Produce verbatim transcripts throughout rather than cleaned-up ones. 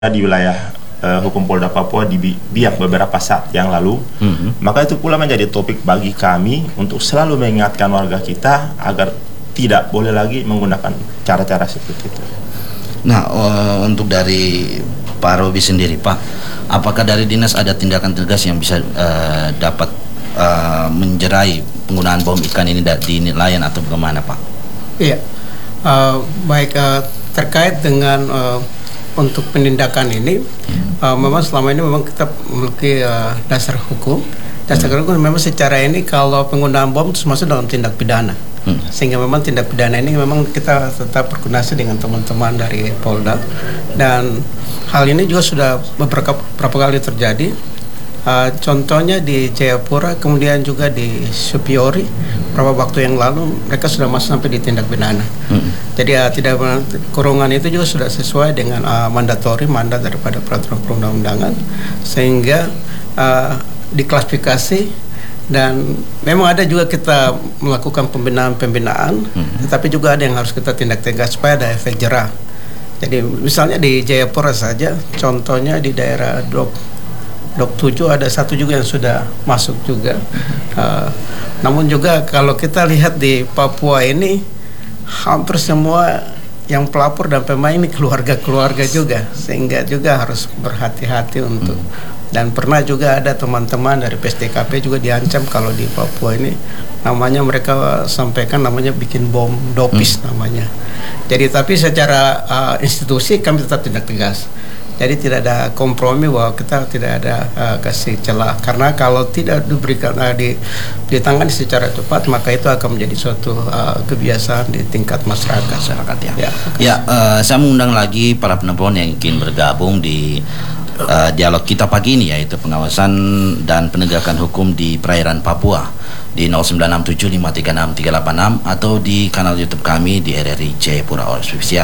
di wilayah uh, hukum Polda Papua di Biak beberapa saat yang lalu, mm-hmm. maka itu pula menjadi topik bagi kami untuk selalu mengingatkan warga kita agar tidak boleh lagi menggunakan cara-cara seperti itu. Nah, uh, untuk dari Pak Robi sendiri, Pak, apakah dari dinas ada tindakan tegas yang bisa uh, dapat uh, menjerai penggunaan bom ikan ini di nelayan atau bagaimana, Pak? Iya, uh, baik uh, terkait dengan uh, untuk penindakan ini, hmm. uh, memang selama ini memang kita memiliki uh, dasar hukum. Dasar hmm. hukum memang secara ini kalau penggunaan bom itu masuk dalam tindak pidana. Hmm. Sehingga memang tindak pidana ini memang kita tetap berkoordinasi dengan teman-teman dari Polda. Dan hal ini juga sudah beberapa, beberapa kali terjadi. Uh, contohnya di Jayapura, kemudian juga di Supiori beberapa waktu yang lalu mereka sudah masuk sampai di tindak pidana. Hmm. Jadi uh, tidak kurungan itu juga sudah sesuai dengan uh, mandatori mandat daripada peraturan perundang-undangan, sehingga uh, diklasifikasi dan memang ada juga kita melakukan pembinaan-pembinaan, hmm. tetapi juga ada yang harus kita tindak tegas supaya ada efek jerah. Jadi misalnya di Jayapura saja, contohnya di daerah Dok Dok tujuh ada satu juga yang sudah masuk juga. Uh, namun juga kalau kita lihat di Papua ini hampir semua yang pelapor dan pemain ini keluarga-keluarga juga, sehingga juga harus berhati-hati untuk. Dan pernah juga ada teman-teman dari P S D K P juga diancam kalau di Papua ini namanya mereka sampaikan namanya bikin bom dopis namanya. Jadi tapi secara uh, institusi kami tetap tindak tegas. Jadi tidak ada kompromi bahwa kita tidak ada uh, kasih celah, karena kalau tidak diberikan uh, di ditangani secara cepat maka itu akan menjadi suatu uh, kebiasaan di tingkat masyarakat. Masyarakat ya. Ya, ya uh, saya mengundang lagi para penelpon yang ingin bergabung di uh, dialog kita pagi ini, yaitu pengawasan dan penegakan hukum di perairan Papua di nol sembilan enam tujuh lima tiga enam tiga delapan enam atau di kanal YouTube kami di R R I Jayapura Official.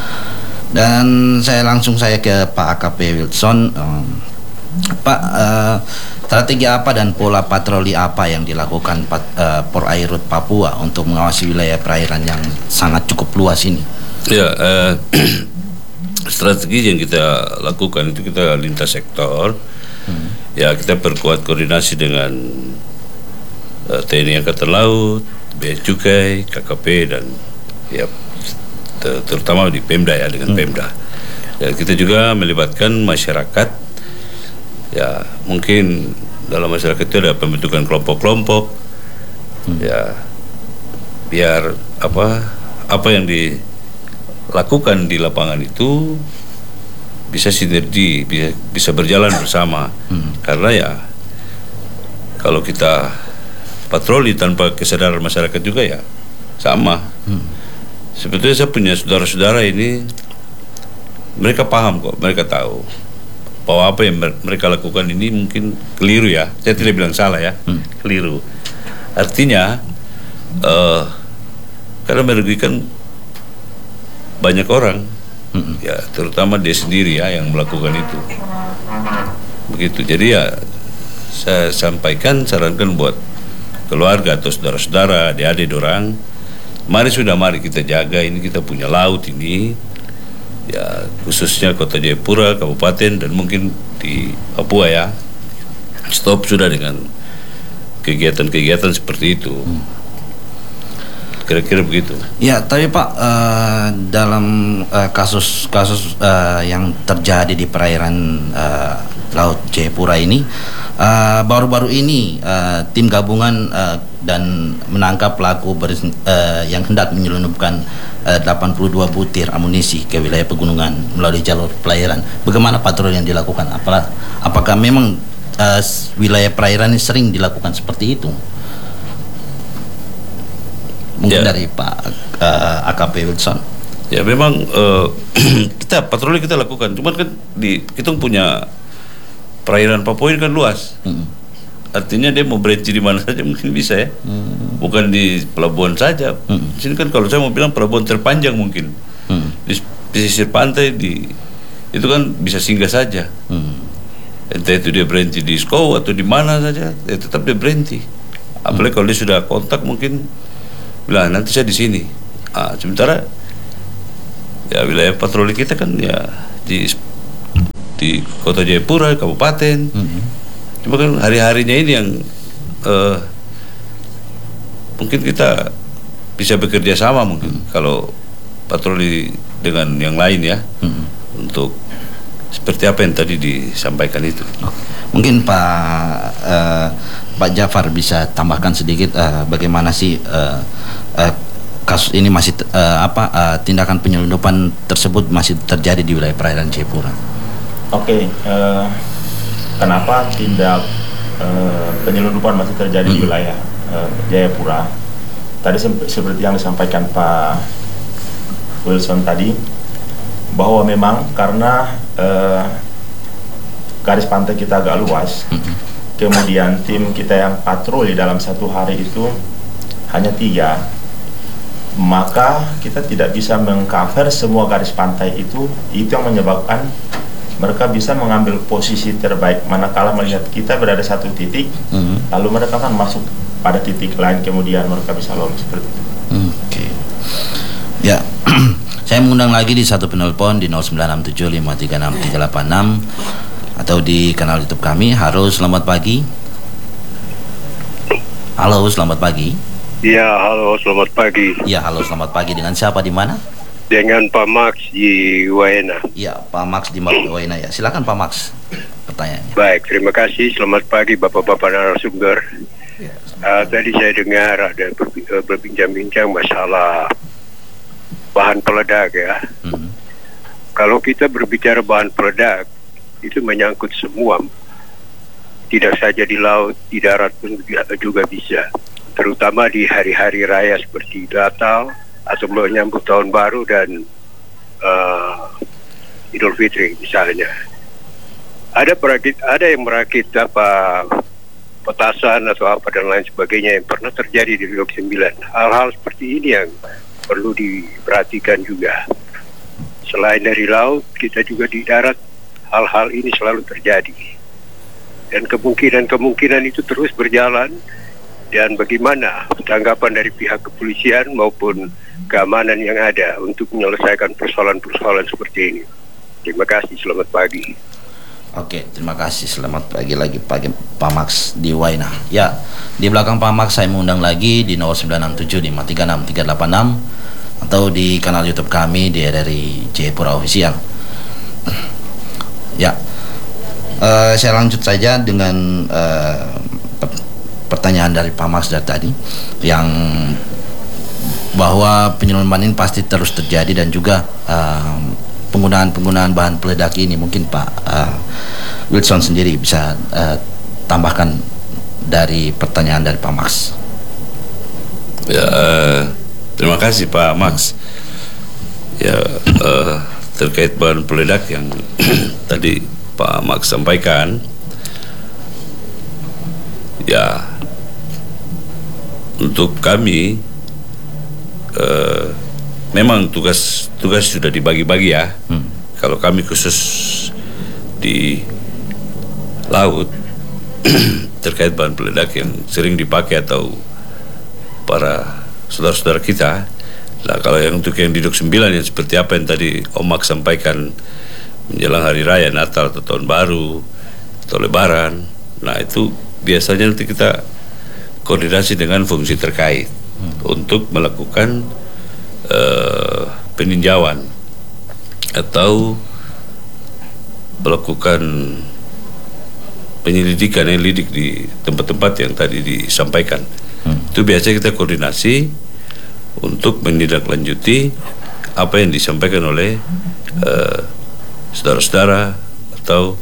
Dan saya langsung saya ke Pak A K P Wilson. um, Pak, uh, strategi apa dan pola patroli apa yang dilakukan pat, uh, Porairut Papua untuk mengawasi wilayah perairan yang sangat cukup luas ini? Ya, uh, strategi yang kita lakukan itu kita lintas sektor. hmm. Ya, kita perkuat koordinasi dengan uh, T N I Angkatan Laut, Bea Cukai, K K P dan ya terutama di Pemda ya, dengan hmm. Pemda. Ya, kita juga melibatkan masyarakat. Ya, mungkin dalam masyarakat itu ada pembentukan kelompok-kelompok. Hmm. Ya, biar apa apa yang dilakukan di lapangan itu bisa sinergi, bisa bisa berjalan bersama. Hmm. Karena ya kalau kita patroli tanpa kesadaran masyarakat juga ya sama. Hmm. Sebetulnya saya punya saudara-saudara ini, mereka paham kok, mereka tahu bahwa apa yang mereka lakukan ini mungkin keliru ya. Saya tidak bilang salah ya, hmm. keliru. Artinya, uh, karena merugikan banyak orang, hmm. ya terutama dia sendiri ya yang melakukan itu. Begitu. Jadi ya saya sampaikan, sarankan buat keluarga atau saudara-saudara, adik-adik orang. Mari sudah mari kita jaga ini, kita punya laut ini ya, khususnya Kota Jayapura, Kabupaten dan mungkin di Papua ya. Stop sudah dengan kegiatan-kegiatan seperti itu. Hmm. Kira-kira begitu. Ya, tapi Pak, uh, dalam uh, kasus-kasus uh, yang terjadi di perairan uh, Laut Jayapura ini, uh, baru-baru ini uh, tim gabungan uh, dan menangkap pelaku ber, uh, yang hendak menyelundupkan uh, delapan puluh dua butir amunisi ke wilayah pegunungan melalui jalur perairan. Bagaimana patroli yang dilakukan? Apakah, apakah memang uh, wilayah perairan ini sering dilakukan seperti itu? Mungkin ya. Dari Pak uh, A K P Wilson. Ya memang uh, kita patroli kita lakukan. Cuman kan di kita punya perairan Papua ini kan luas. Hmm. Artinya dia mau berhenti di mana saja mungkin bisa ya. Hmm. Bukan di pelabuhan saja. Hmm. Sini kan kalau saya mau bilang pelabuhan terpanjang mungkin. Hmm. Di pesisir pantai di itu kan bisa singgah saja. Hmm. Entah itu dia berhenti di Skow atau di mana saja, ya tetap dia berhenti. Apalagi hmm. kalau dia sudah kontak mungkin bilang nanti saya di sini. Ah, sementara ya wilayah patroli kita kan ya di di Kota Jayapura, kabupaten. Mm-hmm. Cuma kan hari-harinya ini yang uh, mungkin kita bisa bekerja sama mungkin mm-hmm. kalau patroli dengan yang lain ya, mm-hmm. untuk seperti apa yang tadi disampaikan itu. Mungkin Pak uh, Pak Jafar bisa tambahkan sedikit uh, bagaimana sih uh, uh, kasus ini masih uh, apa uh, tindakan penyelundupan tersebut masih terjadi di wilayah perairan Jayapura. Oke, okay, uh, kenapa tindak uh, penyelundupan masih terjadi hmm. di wilayah uh, Jayapura? Tadi se- seperti yang disampaikan Pak Wilson tadi, bahwa memang karena uh, garis pantai kita agak luas, hmm. kemudian tim kita yang patroli dalam satu hari itu hanya tiga, maka kita tidak bisa mengcover semua garis pantai itu. Itu yang menyebabkan mereka bisa mengambil posisi terbaik manakala melihat kita berada satu titik, mm-hmm. lalu mereka kan masuk pada titik lain, kemudian mereka bisa lolos seperti itu. Oke, okay. Ya, saya mengundang lagi di satu penelpon di nol sembilan enam tujuh lima tiga enam tiga delapan enam atau di kanal YouTube kami. Halo, selamat pagi. Halo, selamat pagi. Ya, halo, selamat pagi. Ya, halo, selamat pagi. Dengan siapa, di mana? Dengan Pak Max di Waena. Ya, Pak Max di Waena ya. Silakan Pak Max, pertanyaannya. Baik, terima kasih. Selamat pagi Bapak-bapak narasumber. Ya, uh, tadi saya dengar ada berbincang-bincang masalah bahan peledak ya. Hmm. Kalau kita berbicara bahan peledak, itu menyangkut semua. Tidak saja di laut, di darat pun juga bisa. Terutama di hari-hari raya seperti Natal atau menyambut tahun baru dan uh, Idul Fitri misalnya. Ada perakit, ada yang merakit apa petasan atau apa dan lain sebagainya yang pernah terjadi di Blok sembilan. Hal-hal seperti ini yang perlu diperhatikan juga. Selain dari laut, kita juga di darat hal-hal ini selalu terjadi. Dan kemungkinan-kemungkinan itu terus berjalan. Dan bagaimana tanggapan dari pihak kepolisian maupun keamanan yang ada untuk menyelesaikan persoalan-persoalan seperti ini. Terima kasih, selamat pagi. Oke, terima kasih, selamat pagi lagi pagi Pak Max di Waena. Ya, di belakang Pak Max saya mengundang lagi di nol sembilan enam tujuh lima tiga enam tiga delapan enam atau di kanal YouTube kami di R R I Jayapura Official. Ya, uh, saya lanjut saja dengan uh, pertanyaan dari Pak Max dari tadi, yang bahwa penyelundupan ini pasti terus terjadi dan juga uh, penggunaan-penggunaan bahan peledak ini. Mungkin Pak uh, Wilson sendiri bisa uh, tambahkan dari pertanyaan dari Pak Max. Ya, uh, terima kasih Pak Max. Ya, uh, terkait bahan peledak yang tadi Pak Max sampaikan, ya, untuk kami uh, memang tugas tugas sudah dibagi-bagi ya. Hmm. Kalau kami khusus di laut terkait bahan peledak yang sering dipakai atau para saudara-saudara kita. Nah, kalau yang untuk yang di Dok sembilan yang seperti apa yang tadi Om Max sampaikan menjelang hari raya Natal atau Tahun Baru atau Lebaran, nah itu biasanya nanti kita koordinasi dengan fungsi terkait hmm. untuk melakukan uh, peninjauan atau melakukan penyelidikan yang lidik di tempat-tempat yang tadi disampaikan. Hmm. Itu biasanya kita koordinasi untuk menindaklanjuti apa yang disampaikan oleh uh, saudara-saudara atau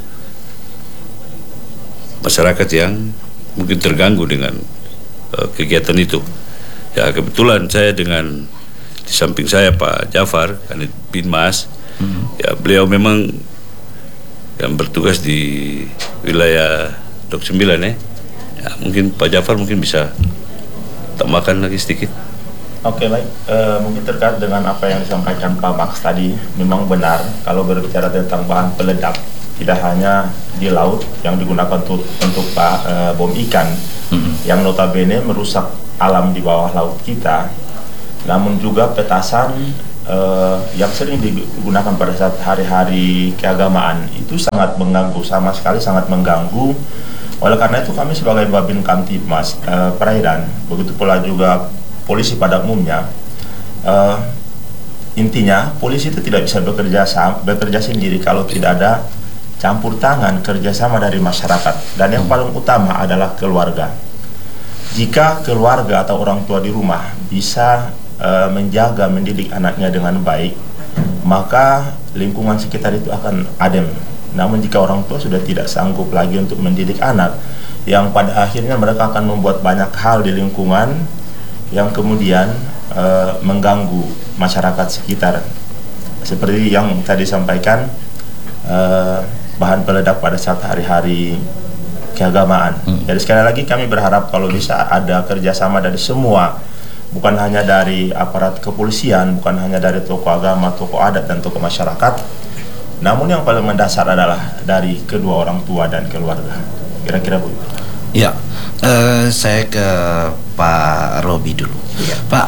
masyarakat yang mungkin terganggu dengan uh, kegiatan itu. Ya, kebetulan saya dengan di samping saya Pak Jafar Kanit Binmas, hmm. ya beliau memang yang bertugas di wilayah Dok sembilan ya. Ya, mungkin Pak Jafar mungkin bisa tambahkan lagi sedikit. Oke, baik. E, mungkin terkait dengan apa yang disampaikan Pak Max tadi, memang benar kalau berbicara tentang bahan peledak tidak hanya di laut yang digunakan untuk untuk e, bom ikan, mm-hmm. yang notabene merusak alam di bawah laut kita, namun juga petasan, e, uh, yang sering digunakan pada saat hari-hari keagamaan itu sangat mengganggu, sama sekali sangat mengganggu. Oleh karena itu kami sebagai Babin Kamtibmas uh, Perairan, begitu pula juga polisi pada umumnya, uh, intinya polisi itu tidak bisa bekerja sama, bekerja sendiri kalau tidak ada campur tangan kerjasama dari masyarakat, dan yang paling utama adalah keluarga. Jika keluarga atau orang tua di rumah bisa uh, menjaga, mendidik anaknya dengan baik, maka lingkungan sekitar itu akan adem. Namun jika orang tua sudah tidak sanggup lagi untuk mendidik anak, yang pada akhirnya mereka akan membuat banyak hal di lingkungan yang kemudian uh, mengganggu masyarakat sekitar. Seperti yang tadi disampaikan, uh, bahan peledak pada saat hari-hari keagamaan. Hmm. Jadi sekali lagi kami berharap kalau bisa ada kerjasama dari semua, bukan hanya dari aparat kepolisian, bukan hanya dari tokoh agama, tokoh adat, dan tokoh masyarakat, namun yang paling mendasar adalah dari kedua orang tua dan keluarga. Kira-kira Bu. Ya, uh, saya ke Pak Robi dulu. Ya. Pak,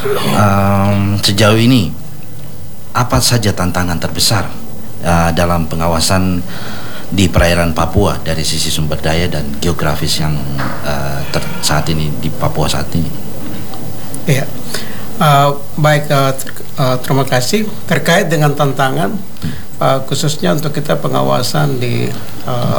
um, sejauh ini apa saja tantangan terbesar uh, dalam pengawasan di perairan Papua dari sisi sumber daya dan geografis yang uh, ter- saat ini di Papua saat ini? Ya, uh, baik. Uh, ter- uh, terima kasih. Terkait dengan tantangan, uh, khususnya untuk kita pengawasan di uh,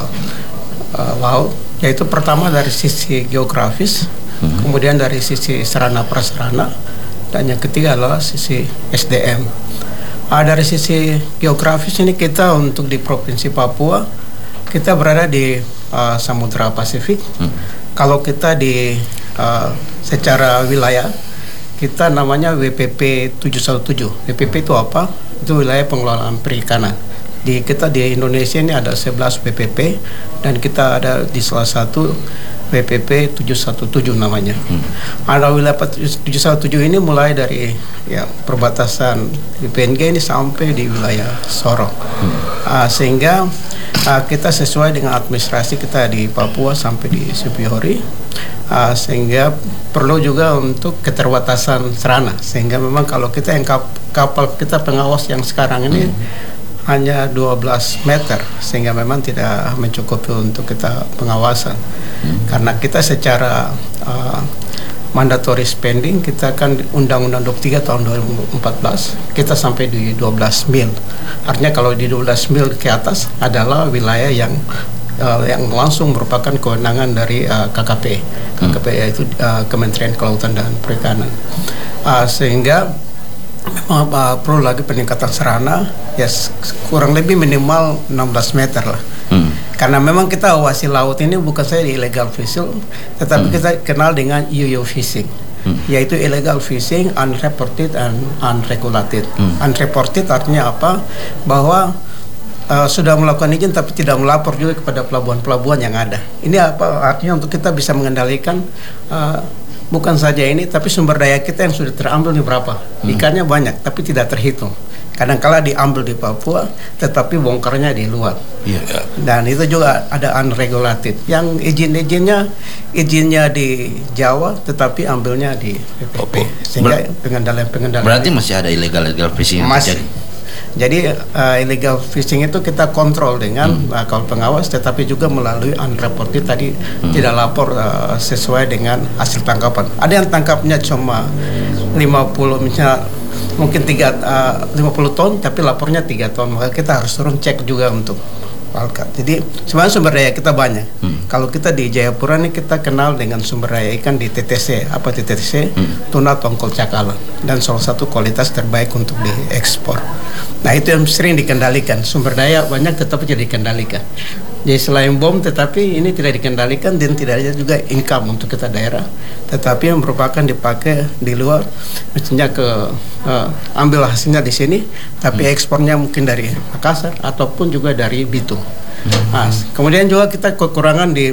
uh, laut, yaitu pertama dari sisi geografis, hmm. kemudian dari sisi sarana prasarana, dan yang ketiga adalah sisi S D M. Uh, dari sisi geografis ini kita untuk di Provinsi Papua kita berada di uh, Samudra Pasifik. Hmm. Kalau kita di uh, secara wilayah kita namanya W P P tujuh satu tujuh. W P P itu apa? Itu wilayah pengelolaan perikanan. Di kita di Indonesia ini ada sebelas W P P dan kita ada di salah satu W P P tujuh satu tujuh namanya. Hmm. Ada wilayah tujuh satu tujuh ini mulai dari ya perbatasan di P N G ini sampai di wilayah Sorong. Hmm. Uh, sehingga uh, kita sesuai dengan administrasi kita di Papua sampai di Supihori. Uh, sehingga perlu juga untuk keterbatasan sarana, sehingga memang kalau kita yang kap, kapal kita pengawas yang sekarang ini hmm. hanya dua belas meter, sehingga memang tidak mencukupi untuk kita pengawasan. Hmm. Karena kita secara uh, mandatory spending, kita kan Undang-Undang dua puluh tiga tahun dua ribu empat belas, kita sampai di dua belas mil. Artinya kalau di dua belas mil ke atas adalah wilayah yang uh, yang langsung merupakan kewenangan dari uh, K K P. K K P hmm. yaitu uh, Kementerian Kelautan dan Perikanan. Uh, sehingga memang uh, perlu lagi peningkatan sarana, ya kurang lebih minimal enam belas meter lah. Hmm. Karena memang kita awasi laut ini bukan saja illegal fishing, tetapi hmm. kita kenal dengan U U fishing, hmm. yaitu illegal fishing, unreported and unregulated. Hmm. Unreported artinya apa? Bahwa uh, sudah melakukan izin tapi tidak melapor juga kepada pelabuhan-pelabuhan yang ada. Ini apa artinya? Untuk kita bisa mengendalikan uh, bukan saja ini, tapi sumber daya kita yang sudah terambil ini berapa? Hmm. Ikannya banyak, tapi tidak terhitung. Kadang-kala diambil di Papua, tetapi bongkarnya di luar. Yeah. Dan itu juga ada unregulated. Yang izin-izinnya, izinnya di Jawa, tetapi ambilnya di W P P. Oh, sehingga pengendalian-pengendalian. Berarti masih ada illegal-illegal fishing yang masih terjadi? Jadi uh, illegal fishing itu kita kontrol dengan hmm. uh, kalau pengawas, tetapi juga melalui unreported tadi, hmm. tidak lapor uh, sesuai dengan hasil tangkapan. Ada yang tangkapnya cuma lima puluh misalnya mungkin tiga, uh, lima puluh ton, tapi lapornya tiga ton, maka kita harus turun cek juga untuk Palka. Jadi sebenarnya sumber daya kita banyak. Hmm. Kalau kita di Jayapura ini kita kenal dengan sumber daya ikan di T T C. Apa T T C? Hmm. Tuna tongkol cakalang. Dan salah satu kualitas terbaik untuk diekspor. Nah itu yang sering dikendalikan. Sumber daya banyak tetapi tidak dikendalikan. Jadi selain bom, tetapi ini tidak dikendalikan dan tidak ada juga income untuk kita daerah. Tetapi yang merupakan dipakai di luar, mestinya ke uh, ambil hasilnya di sini, tapi ekspornya mungkin dari Makassar ataupun juga dari Bitung. Nah, kemudian juga kita kekurangan di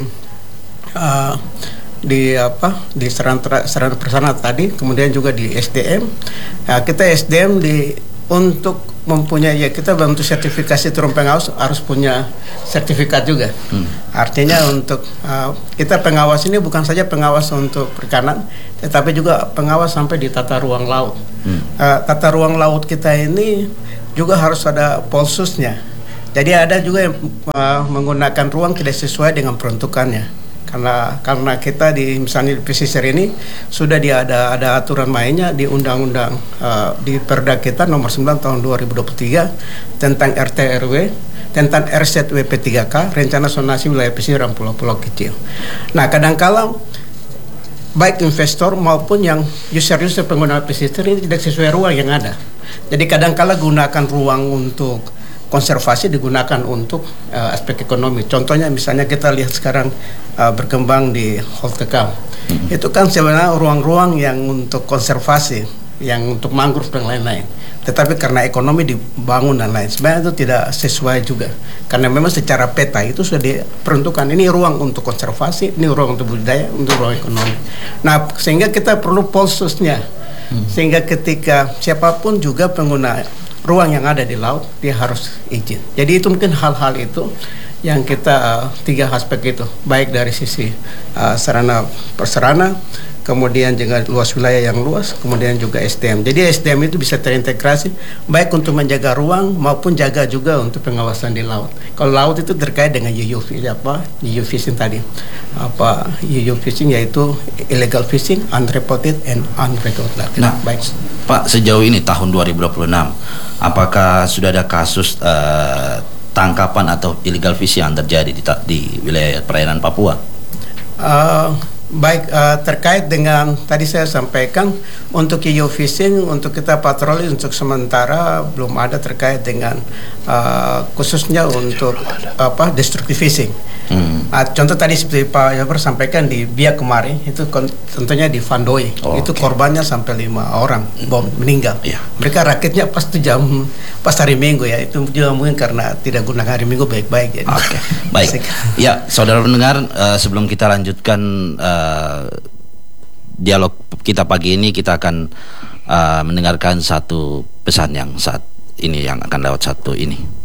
uh, di apa di sarana sarana prasarana tadi, kemudian juga di S D M. Nah, kita S D M di untuk mempunyai, ya kita untuk sertifikasi turun pengawas harus punya sertifikat juga. Hmm. Artinya untuk uh, kita pengawas ini bukan saja pengawas untuk perikanan, tetapi juga pengawas sampai di tata ruang laut. Hmm. Uh, tata ruang laut kita ini juga harus ada polsusnya. Jadi ada juga yang uh, menggunakan ruang tidak sesuai dengan peruntukannya. Karena karena kita di misalnya di pesisir ini sudah dia ada ada aturan mainnya di undang-undang uh, di Perda kita nomor sembilan tahun dua ribu dua puluh tiga tentang R T R W, tentang R Z W P tiga K, Rencana Zonasi Wilayah Pesisir dan Pulau-Pulau Kecil. Nah, kadangkala baik investor maupun yang user-user pengguna pesisir ini tidak sesuai ruang yang ada. Jadi kadangkala gunakan ruang untuk konservasi digunakan untuk uh, aspek ekonomi. Contohnya misalnya kita lihat sekarang uh, berkembang di Holteka. Mm-hmm. Itu kan sebenarnya ruang-ruang yang untuk konservasi, yang untuk mangrove dan lain-lain. Tetapi karena ekonomi dibangun dan lain, sebenarnya itu tidak sesuai juga. Karena memang secara peta itu sudah diperuntukkan, ini ruang untuk konservasi, ini ruang untuk budidaya, untuk ruang ekonomi. Nah, sehingga kita perlu polsusnya. Mm-hmm. Sehingga ketika siapapun juga pengguna ruang yang ada di laut dia harus izin. Jadi itu mungkin hal-hal itu yang kita uh, tiga aspek itu, baik dari sisi uh, sarana prasarana, kemudian juga luas wilayah yang luas, kemudian juga S D M. Jadi S D M itu bisa terintegrasi baik untuk menjaga ruang maupun jaga juga untuk pengawasan di laut. Kalau laut itu terkait dengan U U fishing, apa U U fishing tadi, apa U U fishing yaitu illegal fishing, unreported and unregulated. Nah, baik Pak, sejauh ini tahun dua ribu dua puluh enam, apakah sudah ada kasus uh, tangkapan atau illegal fishing yang terjadi di, di wilayah perairan Papua? Uh, baik uh, terkait dengan tadi saya sampaikan untuk U U fishing, untuk kita patroli untuk sementara belum ada terkait dengan uh, khususnya untuk apa destructive fishing. Hmm. Uh, contoh tadi seperti Pak Jabar sampaikan di Biak kemarin itu tentunya di Vandoy, oh, itu okay. Korbannya sampai lima orang bom meninggal. Yeah. Mereka rakitnya pas itu jam pas hari Minggu ya, itu juga mungkin karena tidak gunakan hari Minggu baik-baik. Oke, okay. Baik. Ya, saudara pendengar, uh, sebelum kita lanjutkan uh, dialog kita pagi ini, kita akan uh, mendengarkan satu pesan yang saat ini yang akan lewat satu ini.